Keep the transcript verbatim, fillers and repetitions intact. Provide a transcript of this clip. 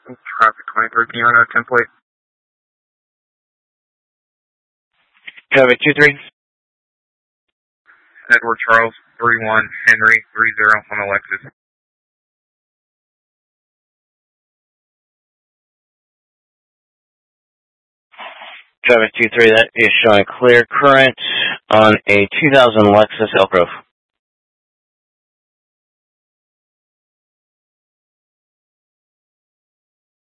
Traffic twenty-three, can you run a template? Traffic two three. Edward Charles, three one, Henry, three zero on the Lexus. Traffic two three, that is showing clear current on a two thousand Lexus Elk Grove.